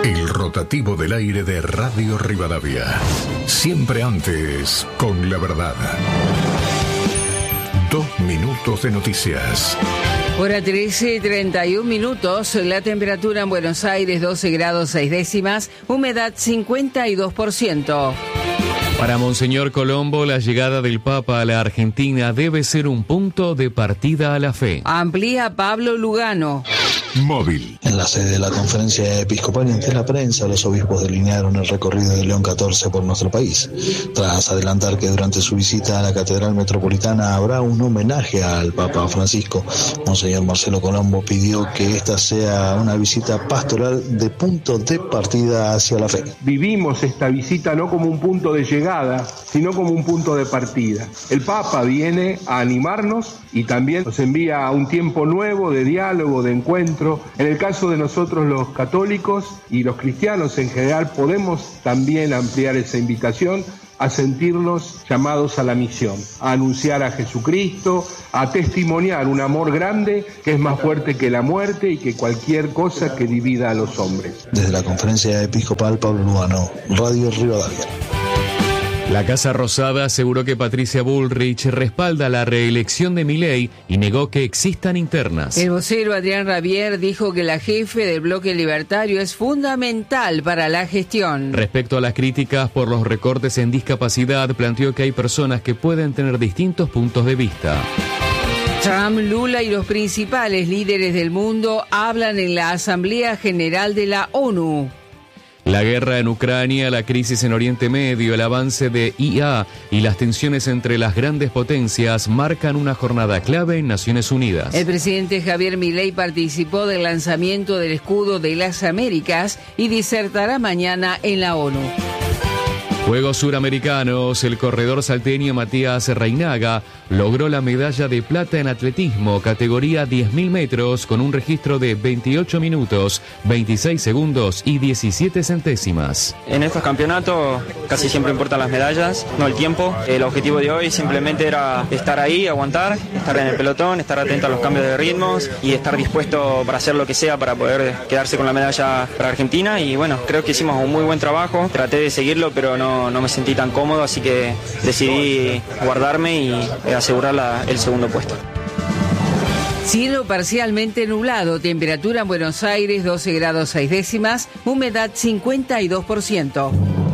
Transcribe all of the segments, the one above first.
El rotativo del aire de Radio Rivadavia. Siempre antes, con la verdad. 2 minutos de noticias. Hora 13:31. La temperatura en Buenos Aires 12 grados 6 décimas, humedad 52%. Para Monseñor Colombo, la llegada del Papa a la Argentina debe ser un punto de partida a la fe. Amplía Pablo Lugano. Móvil. En la sede de la conferencia episcopal y ante la prensa, los obispos delinearon el recorrido de León XIV por nuestro país, tras adelantar que durante su visita a la Catedral Metropolitana habrá un homenaje al Papa Francisco. Monseñor Marcelo Colombo pidió que esta sea una visita pastoral de punto de partida hacia la fe. Vivimos esta visita no como un punto de llegada, sino como un punto de partida. El Papa viene a animarnos y también nos envía a un tiempo nuevo de diálogo, de encuentro. En el caso de nosotros los católicos y los cristianos en general, podemos también ampliar esa invitación a sentirnos llamados a la misión, a anunciar a Jesucristo, a testimoniar un amor grande que es más fuerte que la muerte y que cualquier cosa que divida a los hombres. Desde la conferencia episcopal, Pablo Lugano, Radio Rivadavia. La Casa Rosada aseguró que Patricia Bullrich respalda la reelección de Milei y negó que existan internas. El vocero Adrián Rabier dijo que la jefe del bloque libertario es fundamental para la gestión. Respecto a las críticas por los recortes en discapacidad, planteó que hay personas que pueden tener distintos puntos de vista. Trump, Lula y los principales líderes del mundo hablan en la Asamblea General de la ONU. La guerra en Ucrania, la crisis en Oriente Medio, el avance de IA y las tensiones entre las grandes potencias marcan una jornada clave en Naciones Unidas. El presidente Javier Milei participó del lanzamiento del escudo de las Américas y disertará mañana en la ONU. Juegos Suramericanos, el corredor salteño Matías Reinaga logró la medalla de plata en atletismo, categoría 10.000 metros, con un registro de 28 minutos, 26 segundos y 17 centésimas. En estos campeonatos casi siempre importan las medallas, no el tiempo. El objetivo de hoy simplemente era estar ahí, aguantar, estar en el pelotón, estar atento a los cambios de ritmos y estar dispuesto para hacer lo que sea para poder quedarse con la medalla para Argentina. Y bueno, creo que hicimos un muy buen trabajo, traté de seguirlo, pero no me sentí tan cómodo, así que decidí guardarme y asegurar el segundo puesto. Cielo parcialmente nublado, temperatura en Buenos Aires 12 grados 6 décimas, humedad 52%.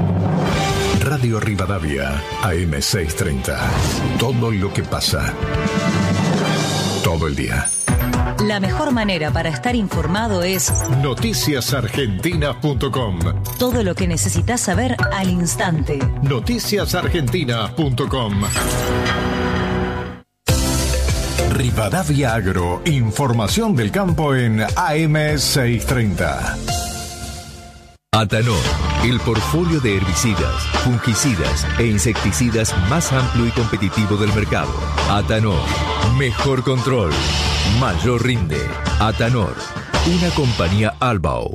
Radio Rivadavia, AM630. Todo lo que pasa. Todo el día. La mejor manera para estar informado es noticiasargentinas.com. Todo lo que necesitas saber al instante. Noticiasargentinas.com. Rivadavia Agro, información del campo en AM630. Atanor, el portfolio de herbicidas, fungicidas e insecticidas más amplio y competitivo del mercado. Atanor, mejor control, mayor rinde. Atanor, una compañía Albao.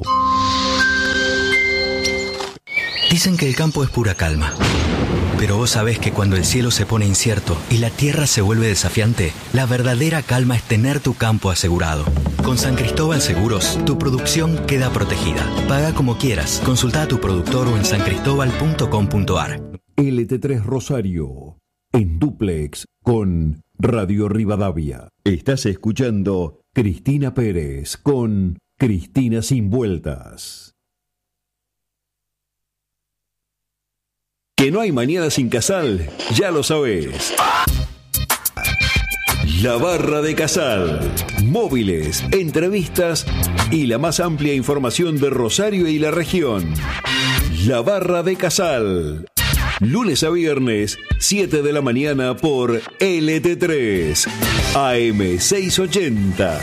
Dicen que el campo es pura calma. Pero vos sabés que cuando el cielo se pone incierto y la tierra se vuelve desafiante, la verdadera calma es tener tu campo asegurado. Con San Cristóbal Seguros, tu producción queda protegida. Paga como quieras. Consulta a tu productor o en sancristobal.com.ar. LT3 Rosario, en dúplex con Radio Rivadavia. Estás escuchando Cristina Pérez con Cristina Sin Vueltas. Que no hay mañana sin Casal, ya lo sabés. La Barra de Casal. Móviles, entrevistas y la más amplia información de Rosario y la región. La Barra de Casal. Lunes a viernes, 7 de la mañana por LT3, AM680.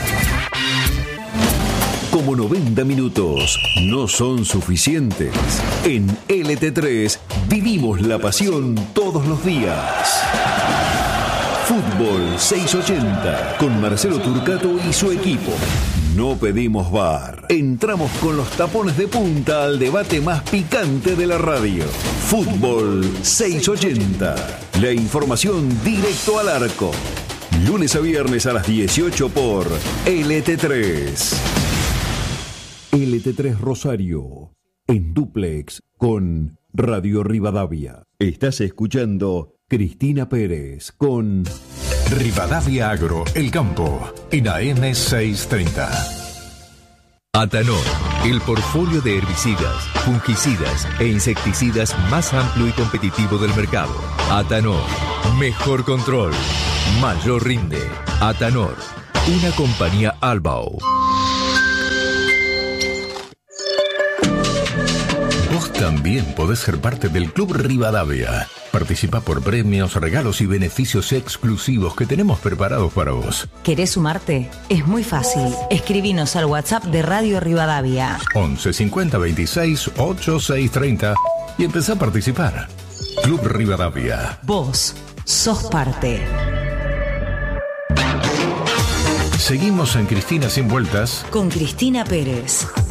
Como 90 minutos no son suficientes, en LT3 vivimos la pasión todos los días. Fútbol 680 con Marcelo Turcato y su equipo. No pedimos VAR. Entramos con los tapones de punta al debate más picante de la radio. Fútbol 680. La información directo al arco. Lunes a viernes a las 18 por LT3. LT3 Rosario, en dúplex con Radio Rivadavia. Estás escuchando Cristina Pérez con Rivadavia Agro, El Campo, en AM 630. Atanor, el portfolio de herbicidas, fungicidas e insecticidas más amplio y competitivo del mercado. Atanor, mejor control, mayor rinde. Atanor, una compañía Albao. Vos también podés ser parte del Club Rivadavia. Participa por premios, regalos y beneficios exclusivos que tenemos preparados para vos. ¿Querés sumarte? Es muy fácil. Escribinos al WhatsApp de Radio Rivadavia. 11 50 26 8630 y empezá a participar. Club Rivadavia. Vos sos parte. Seguimos en Cristina Sin Vueltas con Cristina Pérez.